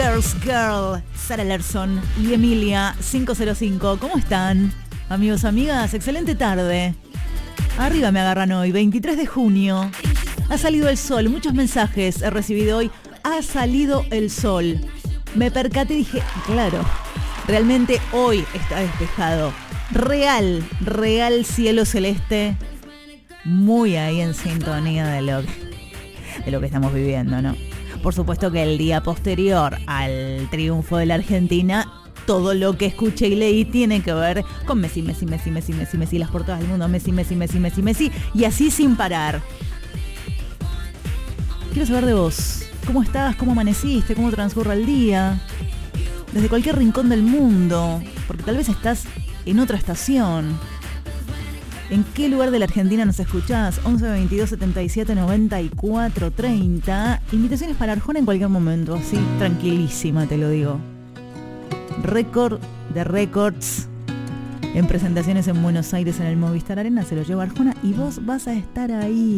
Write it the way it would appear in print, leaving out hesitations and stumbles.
Girl, Sarah Larson y Emilia 505. ¿Cómo están, amigos, amigas? Excelente tarde. Arriba me agarran hoy, 23 de junio. Ha salido el sol, muchos mensajes he recibido hoy. Ha salido el sol. Me percaté y dije, claro, realmente hoy está despejado. Real cielo celeste. Muy ahí en sintonía de lo que estamos viviendo, ¿no? Por supuesto que el día posterior al triunfo de la Argentina, todo lo que escuché y leí tiene que ver con Messi, las portadas del mundo, Messi, y así sin parar. Quiero saber de vos. ¿Cómo estás? ¿Cómo amaneciste? ¿Cómo transcurre el día? Desde cualquier rincón del mundo, porque tal vez estás en otra estación. ¿En qué lugar de la Argentina nos escuchás? 11 22 77 94 30. Invitaciones para Arjona en cualquier momento, así tranquilísima te lo digo. Récord de récords en presentaciones en Buenos Aires en el Movistar Arena, se lo lleva Arjona y vos vas a estar ahí.